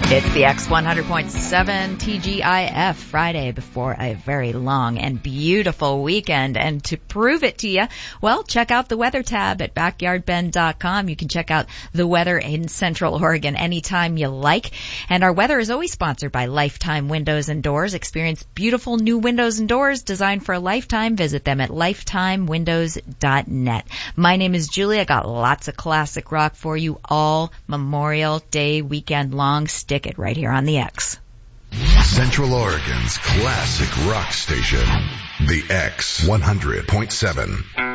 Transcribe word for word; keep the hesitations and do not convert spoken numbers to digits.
It's the X one hundred point seven T G I F Friday before a very long and beautiful weekend. And to prove it to you, well, check out the weather tab at backyard bend dot com. You can check out the weather in Central Oregon anytime you like. And our weather is always sponsored by Lifetime Windows and Doors. Experience beautiful new windows and doors designed for a lifetime. Visit them at lifetime windows dot net. My name is Julie. I got lots of classic rock for you all Memorial Day weekend long. Stick it right here on the X. Central Oregon's classic rock station, the X one hundred point seven.